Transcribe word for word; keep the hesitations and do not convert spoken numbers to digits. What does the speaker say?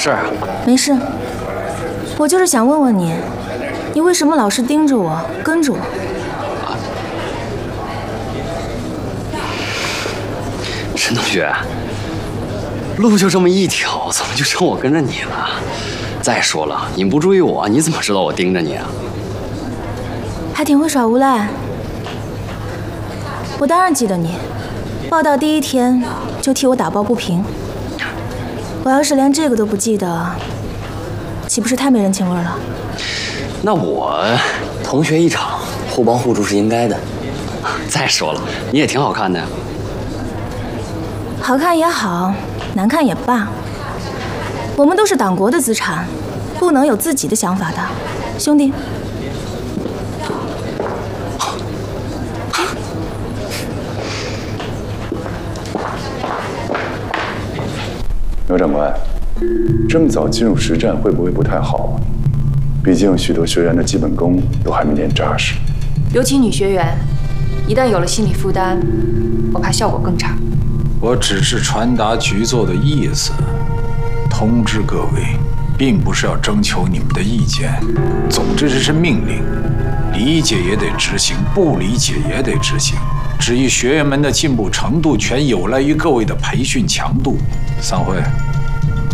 事啊？ 没事，我就是想问问你，你为什么老是盯着我，跟着我？ 啊，陈同学，路就这么一条，怎么就剩我跟着你了？再说了，你不注意我，你怎么知道我盯着你啊？ 还挺会耍无赖。我当然记得你，报道第一天就替我打抱不平。我要是连这个都不记得，岂不是太没人情味了？ 那我同学一场，互帮互助是应该的。 再说了，你也挺好看的呀。 好看也好，难看也罢，我们都是党国的资产，不能有自己的想法的，兄弟。 刘长官，这么早进入实战会不会不太好啊？毕竟许多学员的基本功都还没练扎实。 尤其女学员，一旦有了心理负担，我怕效果更差。 我只是传达局座的意思，通知各位，并不是要征求你们的意见。总之这是命令，理解也得执行，不理解也得执行。至于学员们的进步程度，全有赖于各位的培训强度。散会。